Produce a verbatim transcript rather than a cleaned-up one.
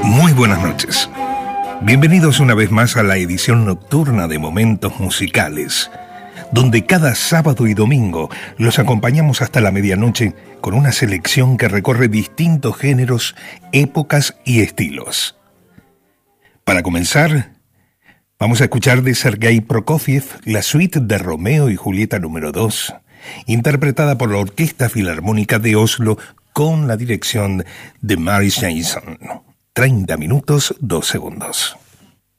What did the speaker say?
Muy buenas noches. Bienvenidos una vez más a la edición nocturna de Momentos Musicales, donde cada sábado y domingo los acompañamos hasta la medianoche con una selección que recorre distintos géneros, épocas y estilos. Para comenzar, vamos a escuchar de Sergei Prokofiev la suite de Romeo y Julieta número dos, interpretada por la Orquesta Filarmónica de Oslo con la dirección de Maurice Jason. treinta minutos, dos segundos.